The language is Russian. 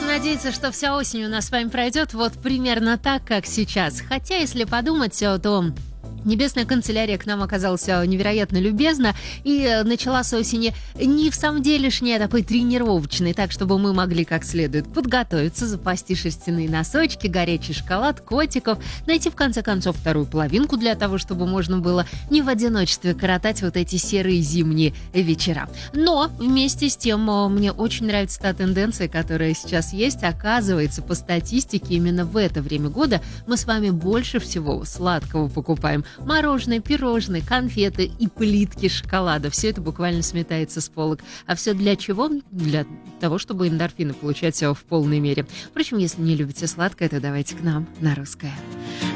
надеяться, что вся осень у нас с вами пройдет вот примерно так, как сейчас. Хотя, если подумать, то Небесная канцелярия к нам оказалась невероятно любезна и начала с осени не в самом делешний, а такой тренировочный, так, чтобы мы могли как следует подготовиться, запасти шерстяные носочки, горячий шоколад, котиков, найти в конце концов вторую половинку для того, чтобы можно было не в одиночестве коротать вот эти серые зимние вечера. Но вместе с тем мне очень нравится та тенденция, которая сейчас есть. Оказывается, по статистике, именно в это время года мы с вами больше всего сладкого покупаем. Мороженое, пирожные, конфеты и плитки шоколада. Все это буквально сметается с полок. А все для чего? Для того, чтобы эндорфины получать в полной мере. Впрочем, если не любите сладкое, то давайте к нам на русское.